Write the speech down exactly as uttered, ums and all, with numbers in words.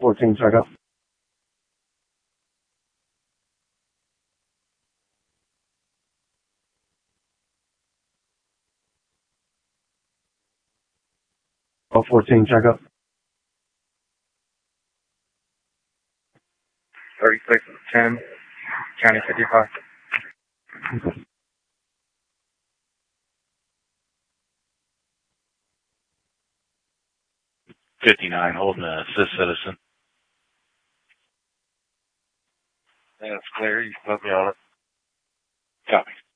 fourteen, check up. Oh, fourteen, check up. thirty-six, ten, County fifty-five. fifty-nine, holding a assist citizen. Yeah, it's clear. You can put me on it. Copy.